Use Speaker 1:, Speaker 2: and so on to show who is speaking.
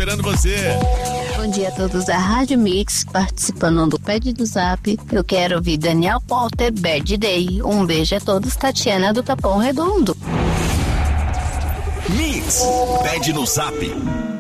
Speaker 1: esperando você.
Speaker 2: Bom dia a todos da Rádio Mix, participando do Pede do Zap. Eu quero ouvir Daniel Porter, Bad Day. Um beijo a todos, Tatiana do Capão Redondo.
Speaker 1: Mix, Pede no Zap.